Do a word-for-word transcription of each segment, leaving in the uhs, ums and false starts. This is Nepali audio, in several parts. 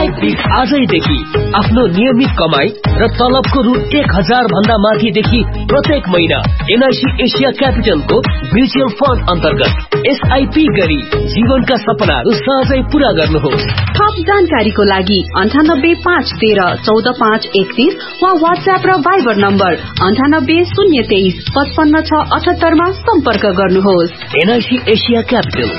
एसआईपी आजैदेखि आफ्नो नियमित कमाई र तलबको रु एक हजार भन्दा माथिदेखि प्रत्येक महिना एनआईसी एशिया क्यापिटलको म्युचुअल फन्ड अन्तर्गत एसआईपी गरी जीवनका सपनाहरू सहजै पूरा गर्नुहोस्। थप जानकारीको लागि अन्ठानब्बे पाँच तेह्र चौध पाँच एकतीस वा व्हाट्सएप र भाइबर नम्बर अन्ठानब्बे शून्य तेइस पचपन्न छ अठहत्तरमा सम्पर्क गर्नुहोस्। NIC Asia capital.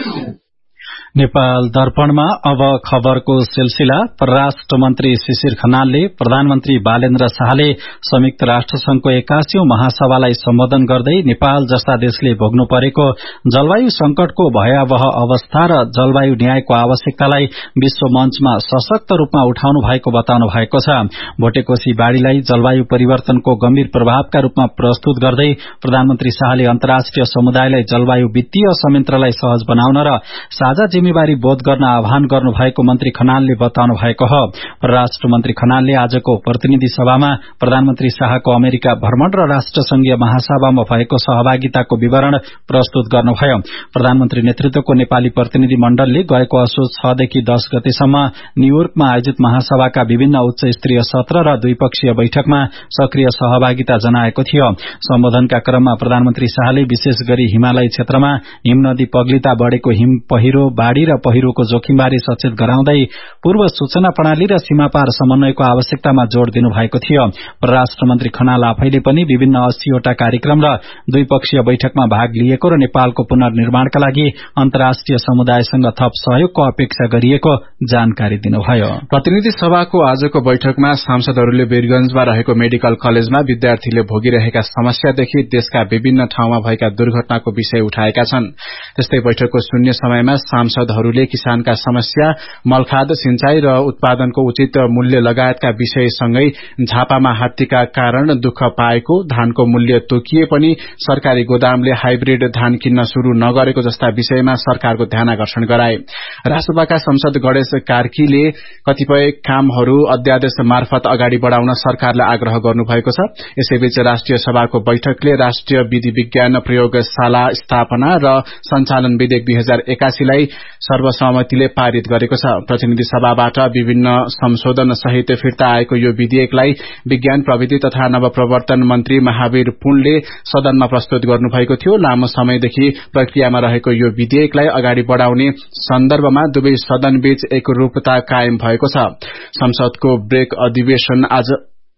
नेपाल दर्पणमा अब खबरको सिलसिला। परराष्ट्र मन्त्री शिशिर खनालले प्रधानमन्त्री बालेन्द्र शाहले संयुक्त राष्ट्र संघको एक्कासीौं महासभालाई सम्बोधन गर्दै नेपाल जस्ता देशले भोग्नु परेको जलवायु संकटको भयावह अवस्था र जलवायु न्यायको आवश्यकतालाई विश्व मञ्चमा सशक्त रूपमा उठाउनु भएको बताउनु भएको छ। भोटेकोशी बाढ़ीलाई जलवायु परिवर्तनको गम्भीर प्रभावका रूपमा प्रस्तुत गर्दै प्रधानमन्त्री शाहले अन्तर्राष्ट्रिय समुदायलाई जलवायु वित्तीय संयन्त्रलाई सहज बनाउन र साझा जिम्मेवारी बोध गर्न आह्वान गर्नु भएको मन्त्री खनालले बताउनु भएको हो। परराष्ट्र मन्त्री खनालले आजको प्रतिनिधि सभामा प्रधानमन्त्री शाहको अमेरिका भ्रमण र राष्ट्रसंघीय महासभामा भएको सहभागिताको विवरण प्रस्तुत गर्नुभयो। प्रधानमन्त्री नेतृत्वको नेपाली प्रतिनिधि मण्डलले गएको असोज छ देखि दस गतेसम्म न्यूयोर्कमा आयोजित महासभाका विभिन्न उच्च स्तरीय सत्र र द्विपक्षीय बैठकमा सक्रिय सहभागिता जनाएको थियो। सम्बोधनका क्रममा प्रधानमन्त्री शाहले विशेष गरी हिमालय क्षेत्रमा हिमनदी पग्लिता बढ़ेको हिम पहिरो बाढ़ी र पहिरोको जोखिमबारे सचेत गराउँदै पूर्व सूचना प्रणाली र सीमापार समन्वयको आवश्यकतामा जोड़ दिनु भएको थियो। परराष्ट्र मन्त्री खनाल आफैले पनि विभिन्न अस्सीवटा कार्यक्रम र द्विपक्षीय बैठकमा भाग लिएको र नेपालको पुनर्निर्माणका लागि अन्तर्राष्ट्रिय समुदायसँग थप सहयोगको अपेक्षा गरिएको जानकारी दिनुभयो। प्रतिनिधि सभाको आजको बैठकमा सांसदहरूले वीरगंजमा रहेको मेडिकल कलेजमा विद्यार्थीले भोगिरहेका समस्यादेखि देशका विभिन्न ठाउँमा भएका दुर्घटनाको विषय उठाएका छन्। त्यस्तै बैठकको शून्य समयमा सांसदहरूले किसानका समस्या, मलखाद, सिंचाई र उत्पादनको उचित मूल्य लगायतका विषयसँगै झापामा हात्तीका कारण दुःख पाएको, धानको मूल्य तोकिए पनि सरकारी गोदामले हाइब्रिड धान किन्न शुरू नगरेको जस्ता विषयमा सरकारको ध्यानाकर्षण गराए। राष्ट्रसभाका संसद गणेश कार्कीले कतिपय कामहरू अध्यादेश मार्फत अगाडि बढ़ाउन सरकारलाई आग्रह गर्नुभएको छ। यसैबीच राष्ट्रिय सभाको बैठकले राष्ट्रिय विधि विज्ञान प्रयोगशाला स्थापना र सञ्चालन विधेयक दुई हजार एकासीलाई सर्वसम्मतिले पारित गरेको छ। प्रतिनिधि सभाबाट विभिन्न संशोधन सहित फिर्ता आएको यो विधेयकलाई विज्ञान प्रविधि तथा नवप्रवर्तन मन्त्री महावीर पुनले सदनमा प्रस्तुत गर्नुभएको थियो। लामो समयदेखि प्रक्रियामा रहेको यो विधेयकलाई अगाडि बढ़ाउने सन्दर्भमा दुवै सदनबीच एकरूपता कायम भएको छ। संसदको ब्रेक अधिवेशन आज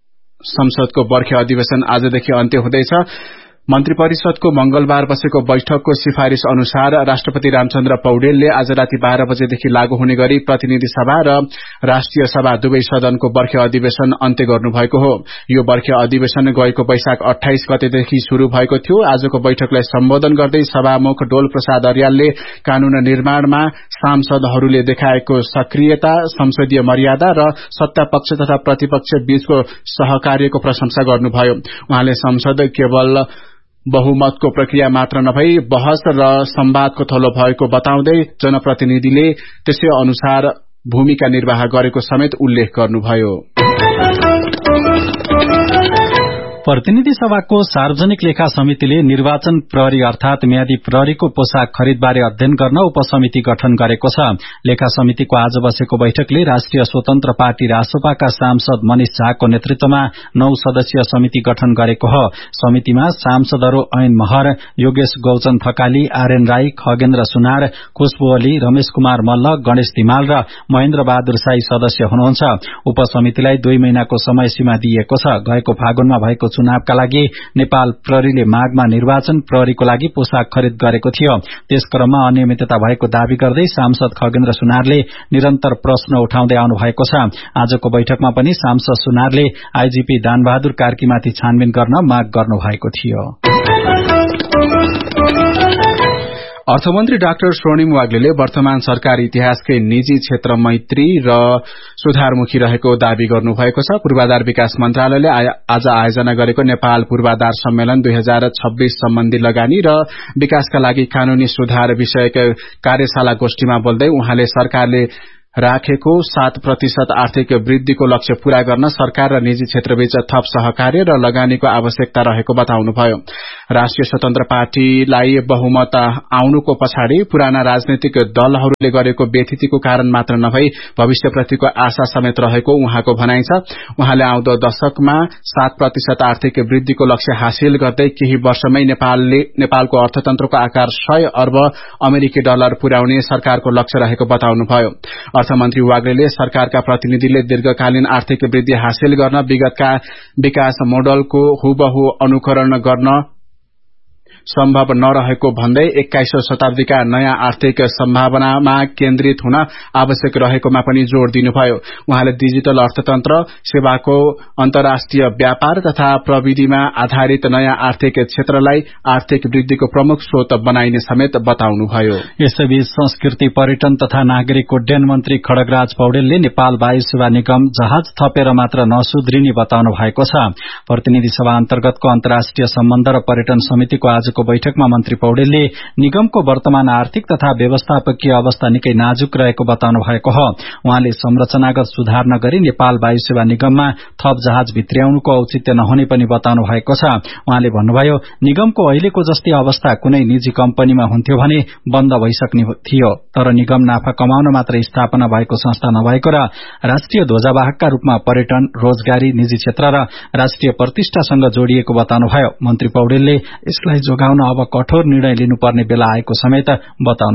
संसदको बर्खे अधिवेशन आजदेखि अन्त्य हुँदैछ। मन्त्री परिषदको मंगलबार बसेको बैठकको सिफारिश अनुसार राष्ट्रपति रामचन्द्र पौडेलले आज राति बाह्र बजेदेखि लागू हुने गरी प्रतिनिधि सभा र राष्ट्रिय सभा दुवै सदनको बर्खे अधिवेशन अन्त्य गर्नुभएको हो। यो बर्खे अधिवेशन गएको वैशाख अठाइस गतेदेखि शुरू भएको थियो। आजको बैठकलाई सम्बोधन गर्दै सभामुख डोल प्रसाद अर्यालले कानून निर्माणमा सांसदहरूले देखाएको सक्रियता, संसदीय मर्यादा र सत्ता पक्ष तथा प्रतिपक्ष बीचको सहकार्यको प्रशंसा गर्नुभयो। उहाँले संसद केवल बहुमतको प्रक्रिया मात्र नभई बहस र संवादको थलो भएको बताउँदै जनप्रतिनिधिले त्यसै अनुसार भूमिका निर्वाह गरेको समेत उल्लेख गर्नुभयो। प्रतिनिधि सभाको सार्वजनिक लेखा समितिले निर्वाचन प्रहरी अर्थात म्यादी प्रहरीको पोशाक खरिदबारे अध्ययन गर्न उपसमिति गठन गरेको छ। लेखा समितिको आज बसेको बैठकले राष्ट्रिय स्वतन्त्र पार्टी रासपाका सांसद मनिष झाको नेतृत्वमा नौ सदस्यीय समिति गठन गरेको हो। समितिमा सांसदहरू ऐन महर, योगेश गौचन थकाली, आर्यन राई, खगेन्द्र सुनार, खुशबु अली, रमेश कुमार मल्ल, गणेश तिमाल र महेन्द्र बहादुर साई सदस्य हुनुहुन्छ। उपसमितिलाई दुई महिनाको समय सीमा दिइएको छ। गएको फागुनमा भएको चुनावका लागि नेपाल प्रहरीले माघमा निर्वाचन प्रहरीको लागि पोशाक खरिद गरेको थियो। त्यस क्रममा अनियमितता भएको दावी गर्दै सांसद खगेन्द्र सुनारले निरन्तर प्रश्न उठाउँदै आउनु भएको छ। आजको बैठकमा पनि सांसद सुनारले आईजीपी दानबहादुर कार्कीमाथि छानबिन गर्न माग गर्नु भएको थियो। अर्थमन्त्री डाक्टर स्वर्णिम वाग्लेले वर्तमान सरकार इतिहासकै निजी क्षेत्र मैत्री र सुधारमुखी रहेको दावी गर्नुभएको छ। पूर्वाधार विकास मन्त्रालयले आज आयोजना गरेको नेपाल पूर्वाधार सम्मेलन दुई हजार छब्बीस सम्बन्धी लगानी र विकासका लागि कानूनी सुधार विषयक कार्यशाला गोष्ठीमा बोल्दै उहाँले सरकारले राखेको सात प्रतिशत आर्थिक वृद्धिको लक्ष्य पूरा गर्न सरकार र निजी क्षेत्रबीच थप सहकार्य र लगानीको आवश्यकता रहेको बताउनुभयो। राष्ट्रिय स्वतन्त्र पार्टीलाई बहुमत आउनुको पछाडि पुराना राजनैतिक दलहरूले गरेको व्यथितिको कारण मात्र नभई भविष्यप्रतिको आशा समेत रहेको उहाँको भनाइ छ। उहाँले आउँदो दशकमा सात प्रतिशत आर्थिक वृद्धिको लक्ष्य हासिल गर्दै केही वर्षमै नेपालले नेपालको अर्थतन्त्रको आकार सय अर्ब अमेरिकी डलर पुर्याउने सरकारको लक्ष्य रहेको बताउनुभयो। अर्थमन्त्री वाग्लेले सरकारका प्रतिनिधिले दीर्घकालीन आर्थिक वृद्धि हासिल गर्न विगतका विकास मोडलको हुबहु अनुकरण गर्न सम्भव नरहेको भन्दै एक्काइसौं शताब्दीका नयाँ आर्थिक सम्भावनामा केन्द्रित हुन आवश्यक रहेकोमा पनि जोड़ दिनुभयो। उहाँले डिजिटल अर्थतन्त्र, सेवाको अन्तर्राष्ट्रिय व्यापार तथा प्रविधिमा आधारित नयाँ आर्थिक क्षेत्रलाई आर्थिक वृद्धिको प्रमुख स्रोत बनाइने समेत बताउनुभयो। यसैबीच संस्कृति, पर्यटन तथा नागरिक उड्डयन मन्त्री खड्गराज पौडेलले नेपाल वायु सेवा निगम जहाज थपेर मात्र नसुध्रिने बताउनु भएको छ। प्रतिनिधि सभा अन्तर्गतको अन्तर्राष्ट्रिय सम्बन्ध र पर्यटन समितिको आज को बैठकमा मन्त्री पौडेलले निगमको वर्तमान आर्थिक तथा व्यवस्थापकीय अवस्था निकै नाजुक रहेको बताउनु भएको हो। उहाँले संरचनागत सुधार नगरी नेपाल वायु सेवा निगममा थप जहाज भित्र्याउनुको औचित्य नहुने पनि बताउनु भएको छ। उहाँले भन्नुभयो, निगमको अहिलेको जस्तै अवस्था कुनै निजी कम्पनीमा हुन्थ्यो भने बन्द भइसक्ने थियो, तर निगम नाफा कमाउन मात्र स्थापना भएको संस्था नभएको र राष्ट्रिय ध्वजावाहकका रूपमा पर्यटन, रोजगारी, निजी क्षेत्र र राष्ट्रिय प्रतिष्ठासँग जोडिएको बताउनुभयो। मन्त्री पौडेलले यसलाई जोगाउन अब कठोर निर्णय लिनुपर्ने बेला आएको समेत बताउनु